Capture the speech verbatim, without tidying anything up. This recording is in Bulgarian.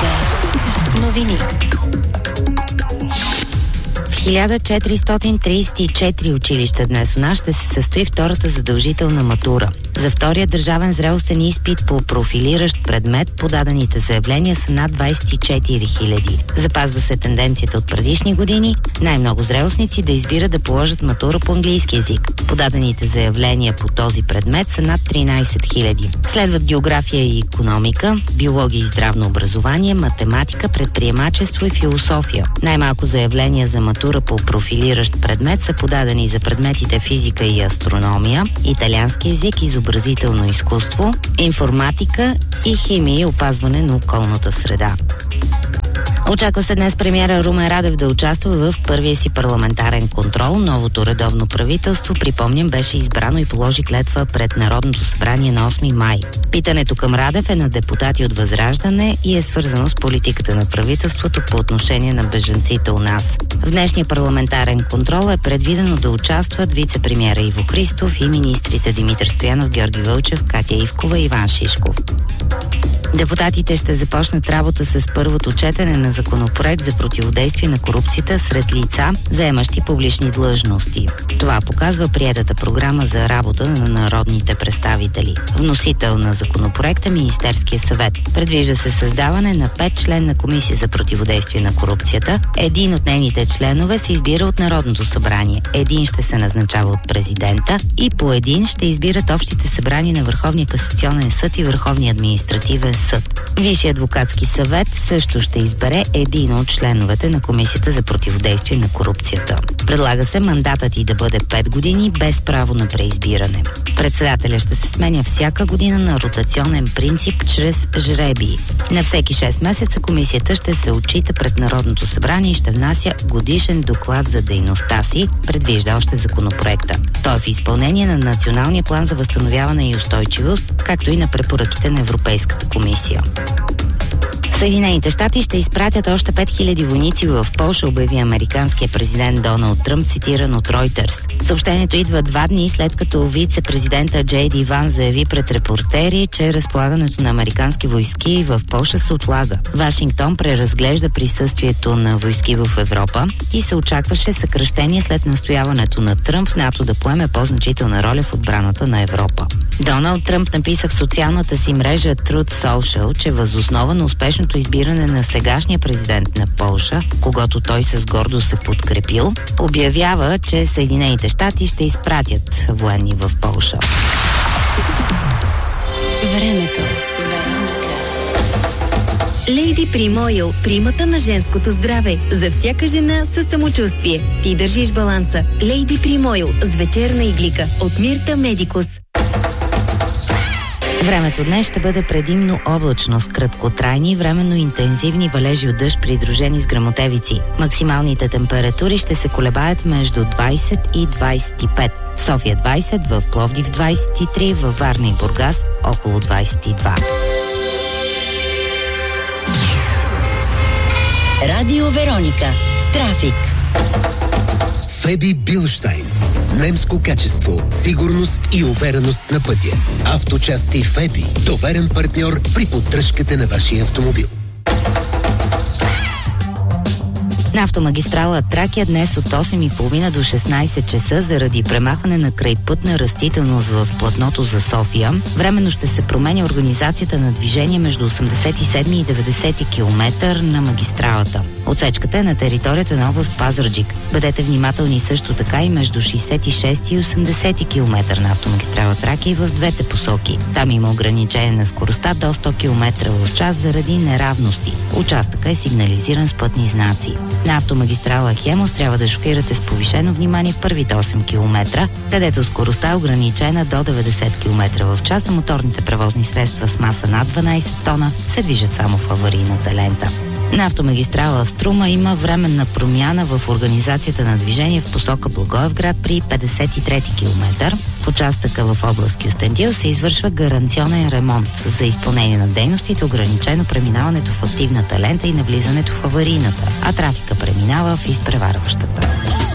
Вероника. Новини. хиляда четиристотин тридесет и четири училища днес у нас ще се състои втората задължителна матура. За втория държавен зрелостен изпит по профилиращ предмет подадените заявления са над двадесет и четири хиляди. Запазва се тенденцията от предишни години най-много зрелостници да избират да положат матура по английски език. Подадените заявления по този предмет са над тринадесет хиляди. Следват география и икономика, биология и здравно образование, математика, предприемачество и философия. Най-малко заявления за матура по профилиращ предмет са подадени за предметите физика и астрономия, италиански език, изобразително изкуство, информатика и химия и опазване на околната среда. Очаква се днес премиера Румен Радев да участва в първия си парламентарен контрол. Новото редовно правителство, припомням, беше избрано и положи клетва пред Народното събрание на осми май. Питането към Радев е на депутати от Възраждане и е свързано с политиката на правителството по отношение на бежанците у нас. В днешния парламентарен контрол е предвидено да участват вице-премиера Иво Христов и министрите Димитър Стоянов, Георги Вълчев, Катя Ивкова и Иван Шишков. Депутатите ще започнат работа с първото четене на законопроект за противодействие на корупцията сред лица, заемащи публични длъжности. Това показва приетата програма за работа на народните представители. Вносител на законопроекта е Министерския съвет. Предвижда се създаване на петчленна комисия за противодействие на корупцията. Един от нейните членове се избира от Народното събрание. Един ще се назначава от президента и по един ще избират общите събрания на Върховния касационен съд и Върховния административен съд. Висшия адвокатски съвет също ще избере един от членовете на Комисията за противодействие на корупцията. Предлага се мандатът й да бъде пет години без право на преизбиране. Председателя ще се сменя всяка година на ротационен принцип чрез жребии. На всеки шест месеца комисията ще се отчита пред Народното събрание и ще внася годишен доклад за дейността си, предвижда още законопроекта. Той е в изпълнение на Националния план за възстановяване и устойчивост, както и на препоръките на Европейската комисия. Съединените щати ще изпратят още пет хиляди войници в Полша, обяви американският президент Доналд Тръмп, цитиран от Reuters. Съобщението идва два дни след като вице-президента Джей Ди Ванс заяви пред репортери, че разполагането на американски войски в Полша се отлага. Вашингтон преразглежда присъствието на войски в Европа и се очакваше съкращение след настояването на Тръмп НАТО да поеме по-значителна роля в отбраната на Европа. Доналд Тръмп написа в социалната си мрежа Truth Social, че въз основа на успешното избиране на сегашния президент на Полша, когото той с гордост е подкрепил, обявява, че Съединените щати ще изпратят военни в Полша. Времето. Лейди Прим Ойл, примата на женското здраве. За всяка жена със самочувствие. Ти държиш баланса. Лейди Прим Ойл с вечерна иглика от Мирта Медикус. Времето днес ще бъде предимно облачно с краткотрайни, временно интензивни валежи от дъжд, придружени с гръмотевици. Максималните температури ще се колебаят между двадесет и двадесет и пет. В София двадесет, в Пловдив двадесет и три, във Варна и Бургас около двадесет и два. Радио Вероника. Трафик. Феби Билштайн. Немско качество, сигурност и увереност на пътя. Авточасти Феби. Доверен партньор при поддръжката на вашия автомобил. На автомагистрала Тракия днес от осем и половина до шестнадесет часа заради премахване на крайпътна растителност в платното за София, временно ще се променя организацията на движение между осемдесет и седми и деветдесети километър на магистралата. Отсечката е на територията на област Пазарджик. Бъдете внимателни също така и между шестдесет и шести и осемдесети километър на автомагистрала Тракия и в двете посоки. Там има ограничение на скоростта до сто километра в час заради неравности. Участъка е сигнализиран с пътни знаци. На автомагистрала Хемус трябва да шофирате с повишено внимание в първите осем километра, където скоростта е ограничена до деветдесет километра в час, а моторните превозни средства с маса над дванадесет тона се движат само в аварийната лента. На автомагистрала Струма има временна промяна в организацията на движение в посока Благоевград при петдесет и трети километър. В участъка в област Кюстендил се извършва гаранционен ремонт. За изпълнение на дейностите ограничено преминаването в активната лента и навлизането в аварийната, а трафика преминава в изпреварващата.